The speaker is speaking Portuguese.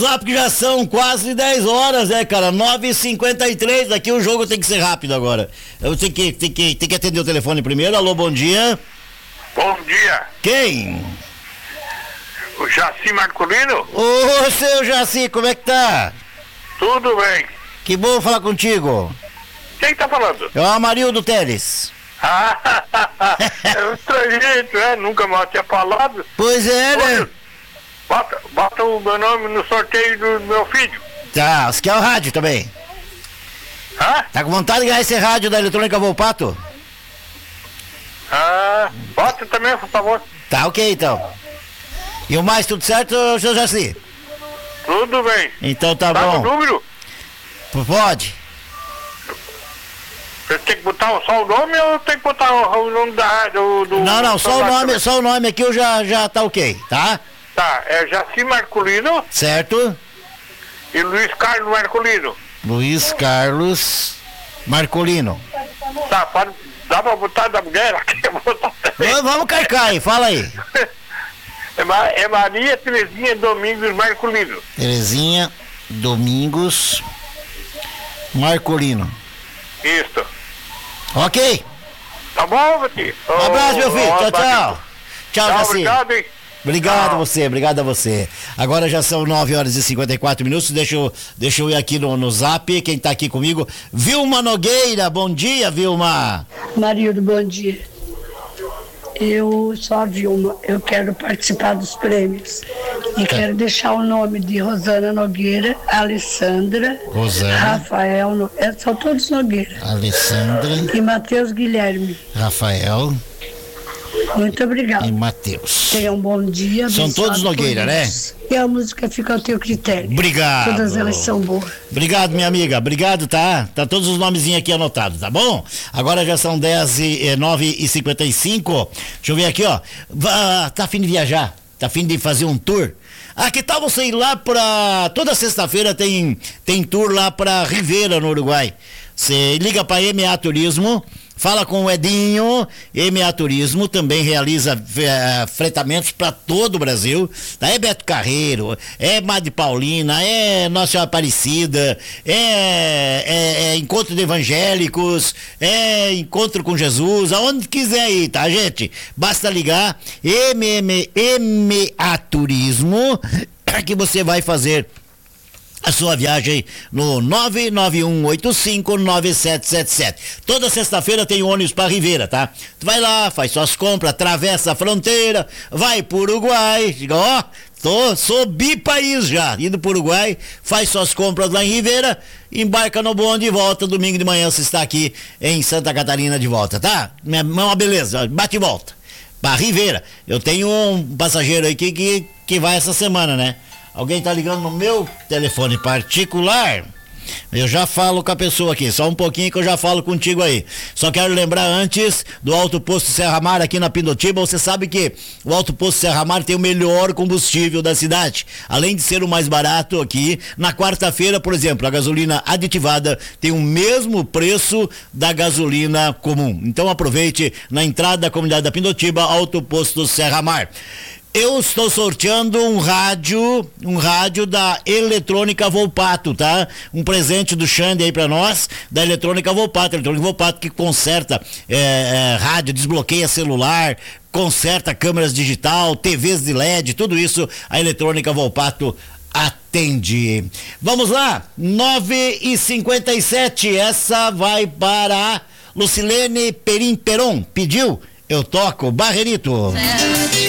Lá porque já são quase 10 horas, né, cara? 9h53, aqui o jogo tem que ser rápido agora. Eu tenho que atender o telefone primeiro. Alô, bom dia. Bom dia. Quem? O Jaci Marcolino? Ô, seu Jaci, como é que tá? Tudo bem. Que bom falar contigo. Quem tá falando? É o Amarildo Teles. É um estrangeiro, né? Nunca mais tinha falado. Pois é, né? Bota o meu nome no sorteio do meu filho. Tá, você quer o rádio também? Hã? Tá com vontade de ganhar esse rádio da Eletrônica Volpato? Bota também, por favor. Tá, ok, então. E o mais, tudo certo, seu Jaci? Tudo bem. Então tá Dá bom. o número? Pode? Você tem que botar só o nome ou tem que botar o nome da rádio? Não, só o nome aqui eu já tá ok, tá? Tá, é Jaci Marcolino Certo? e Luiz Carlos Marcolino. Luiz Carlos Marcolino. Tá, dá pra botar da mulher aqui? Vamos carcar aí, fala aí. É Maria Terezinha Domingos Marcolino. Terezinha Domingos Marcolino. Isso. Ok. Tá bom, Vati? Um abraço, meu filho. Tchau, tchau. Tchau, Jaci. Obrigado, hein? Obrigado a você. Agora já são 9h54. Deixa eu ir aqui no zap. Quem tá aqui comigo? Vilma Nogueira, bom dia, Vilma. Marildo, bom dia. Eu sou a Vilma, eu quero participar dos prêmios. E quero deixar o nome de Rosana Nogueira, Alessandra, Rafael, são todos Nogueira. Alessandra e Matheus Guilherme. Rafael. Muito obrigado. E Matheus. Tenha um bom dia. São todos Nogueira, né? E a música fica ao teu critério. Obrigado. Todas elas são boas. Obrigado, minha amiga. Obrigado, tá? Tá todos os nomezinhos aqui anotados, tá bom? Agora já são 9h55. Deixa eu ver aqui, ó. Tá a fim de viajar? Tá a fim de fazer um tour? Que tal você ir lá toda sexta-feira tem tour lá pra Rivera, no Uruguai. Você liga pra MA Turismo, fala com o Edinho. MA Turismo também realiza fretamentos para todo o Brasil. É Beto Carreiro, é Madre Paulina, é Nossa Senhora Aparecida, é encontro de evangélicos, é encontro com Jesus, aonde quiser ir, tá, gente? Basta ligar MA Turismo que você vai fazer a sua viagem no 991859777. Toda sexta-feira tem ônibus para Rivera, tá? Tu vai lá, faz suas compras, atravessa a fronteira, vai pro Uruguai, sou bipaís já, indo pro Uruguai, faz suas compras lá em Rivera, embarca no bonde e volta, domingo de manhã você está aqui em Santa Catarina de volta, tá? É uma beleza, bate e volta. Pra Rivera, eu tenho um passageiro aí que vai essa semana, né? Alguém tá ligando no meu telefone particular? Eu já falo com a pessoa aqui, só um pouquinho que eu já falo contigo aí. Só quero lembrar antes do Alto Posto Serra Mar aqui na Pindotiba. Você sabe que o Alto Posto Serra Mar tem o melhor combustível da cidade. Além de ser o mais barato aqui, na quarta-feira, por exemplo, a gasolina aditivada tem o mesmo preço da gasolina comum. Então aproveite na entrada da comunidade da Pindotiba, Alto Posto Serra Mar. Eu estou sorteando um rádio da Eletrônica Volpato, tá? Um presente do Xande aí pra nós, da Eletrônica Volpato. Eletrônica Volpato que conserta rádio, desbloqueia celular, conserta câmeras digital, TVs de LED, tudo isso a Eletrônica Volpato atende. Vamos lá, 9h57, essa vai para Lucilene Perim Peron, pediu, eu toco Barrerito.